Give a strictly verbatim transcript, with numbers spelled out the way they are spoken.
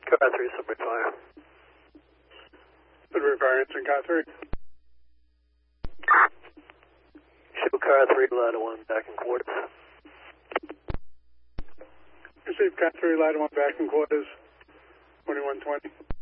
Car three, subway fire. Subway fire, answering car three. Show car three, ladder one, back in quarters. Receive car three, ladder one, back in quarters, twenty-one twenty.